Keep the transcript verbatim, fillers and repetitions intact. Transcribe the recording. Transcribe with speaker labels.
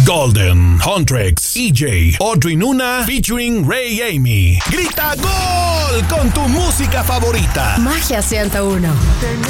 Speaker 1: Golden, Huntrix, E J, Audrey Nuna, featuring Ray Amy. Grita gol con tu música favorita.
Speaker 2: Magia ciento uno.